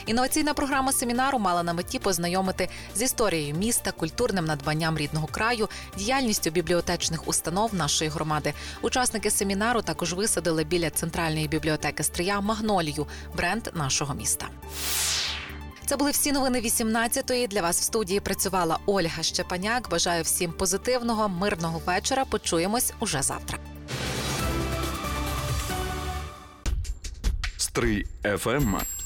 Інноваційна програма семінару мала на меті познайомити з історією міста, культурним надбанням рідного краю, діяльністю бібліотечних установ нашої громади. Учасники семінару також висадили біля центральної бібліотеки Стрия магнолію – бренд нашого міста. Це були всі новини 18-ї. Для вас в студії працювала Ольга Щепаняк. Бажаю всім позитивного, мирного вечора. Почуємось уже завтра. Стрий ФМ